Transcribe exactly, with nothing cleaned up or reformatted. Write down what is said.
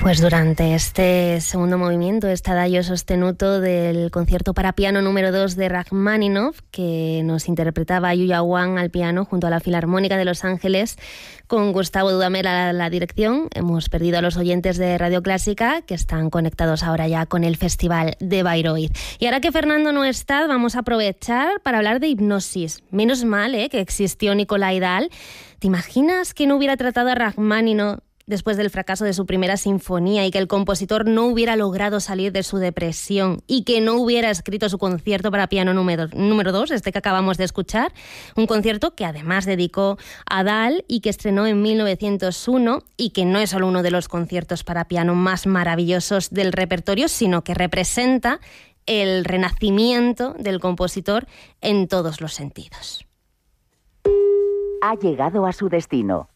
Pues durante este segundo movimiento, este adagio sostenuto del concierto para piano número dos de Rachmaninoff, que nos interpretaba Yuya Wang al piano junto a la Filarmónica de Los Ángeles, con Gustavo Dudamel a la dirección, hemos perdido a los oyentes de Radio Clásica, que están conectados ahora ya con el Festival de Bayreuth. Y ahora que Fernando no está, vamos a aprovechar para hablar de hipnosis. Menos mal, ¿eh?, que existió Nikolai Dahl. ¿Te imaginas que no hubiera tratado a Rachmaninoff después del fracaso de su primera sinfonía y que el compositor no hubiera logrado salir de su depresión y que no hubiera escrito su concierto para piano número, número dos, este que acabamos de escuchar? Un concierto que además dedicó a Dahl y que estrenó en mil novecientos uno y que no es solo uno de los conciertos para piano más maravillosos del repertorio, sino que representa el renacimiento del compositor en todos los sentidos. Ha llegado a su destino.